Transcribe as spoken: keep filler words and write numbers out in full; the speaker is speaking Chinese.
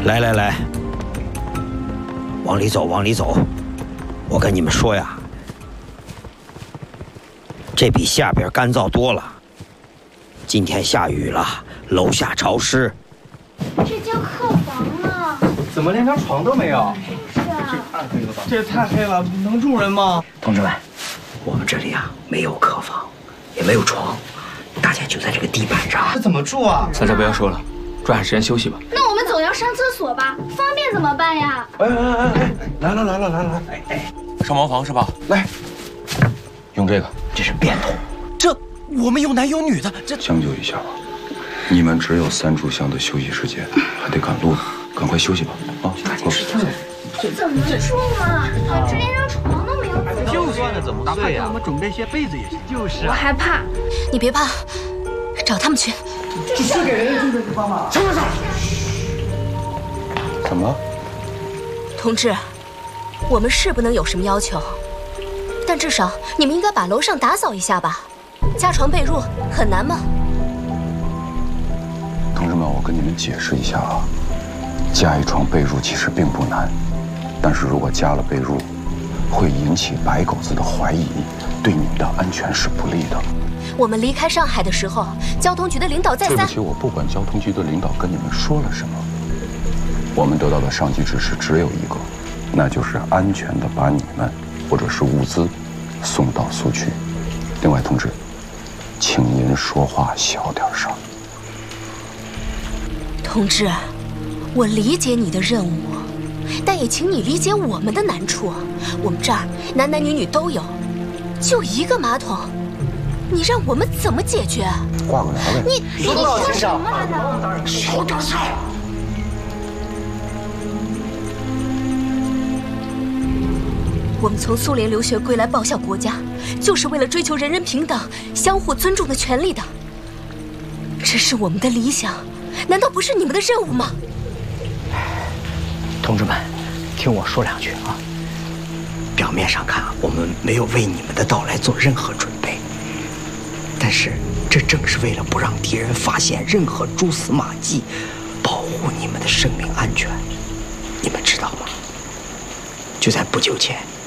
来来来，往里走，往里走。我跟你们说呀，这比下边干燥多了。今天下雨了，楼下潮湿。 这间客房呢？ 怎么连张床都没有？ 是啊， 太黑了吧！这也太黑了，能住人吗？ 同志们，我们这里啊没有客房，也没有床，大家就在这个地板上。 这怎么住啊？ 大家不要说了，抓紧时间休息吧。 那我们总要上厕所吧？方便怎么办呀？ 哎哎哎哎，来了来了来了！哎哎， 上茅房是吧？ 来， 用这个， 这是便桶。 这我们有男有女的，这将就一下吧。你们只有三炷香的休息时间，还得赶路呢，赶快休息吧！啊，走。 这怎么住啊？这连张床都没有。 就算了，怎么睡呀？我们准备些被子也行。就是我害怕。 你别怕，找他们去。 这是给人住的地方吗？什么事？ 怎么了？ 同志，我们是不能有什么要求，但至少你们应该把楼上打扫一下吧。加床被褥很难吗？ 同志们，我跟你们解释一下啊，加一床被褥其实并不难，但是如果加了被褥，会引起白狗子的怀疑，对你们的安全是不利的。 我们离开上海的时候，交通局的领导再三…… 对不起，我不管交通局的领导跟你们说了什么，我们得到的上级指示只有一个，那就是安全的把你们或者是物资送到苏区。另外，同志，请您说话小点声。 同志，我理解你的任务，但也请你理解我们的难处。我们这儿男男女女都有，就一个马桶，你让我们怎么解决？ 挂过来呗。 你你你说什么来着？ 小点声。 我们从苏联留学归来报效国家，就是为了追求人人平等、相互尊重的权利的。这是我们的理想，难道不是你们的任务吗？ 同志们，听我说两句啊。表面上看，我们没有为你们的到来做任何准备，但是这正是为了不让敌人发现任何蛛丝马迹，保护你们的生命安全。你们知道吗？就在不久前，